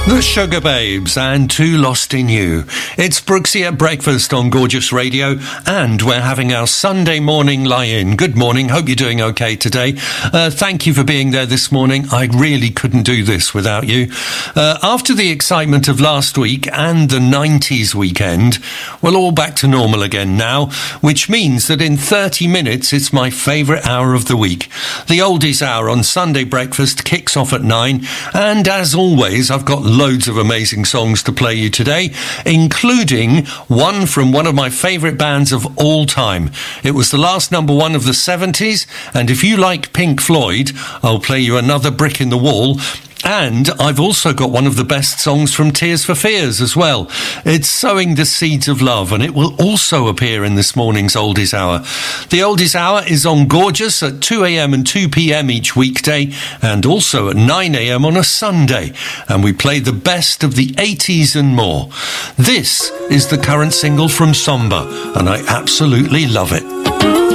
The Sugar Babes and Too Lost in You. It's Brooksy at breakfast on Gorgeous Radio, and we're having our Sunday morning lie-in. Good morning. Hope you're doing okay today. Thank you for being there this morning. I really couldn't do this without you. After the excitement of last week and the 90s weekend, we're all back to normal again now, which means that in 30 minutes it's my favourite hour of the week. The Oldies Hour on Sunday breakfast kicks off at 9, and as always, I've got loads of amazing songs to play you today, including one from one of my favourite bands of all time. It was the last number one of the 70s, and if you like Pink Floyd, I'll play you another brick in the wall. And I've also got one of the best songs from Tears for Fears as well. It's Sowing the Seeds of Love, and it will also appear in this morning's Oldies Hour. The Oldies Hour is on Gorgeous at 2 a.m. and 2 p.m. each weekday, and also at 9 a.m. on a Sunday. And we play the best of the 80s and more. This is the current single from Somber, and I absolutely love it.